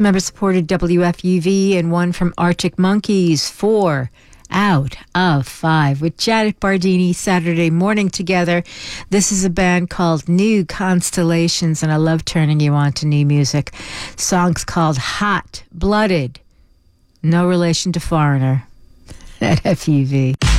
member-supported WFUV, and one from Arctic Monkeys, 4 out of 5, with Janet Bardini Saturday morning together. This is a band called New Constellations, and I love turning you on to new music. Song's called Hot Blooded, no relation to Foreigner, at FUV.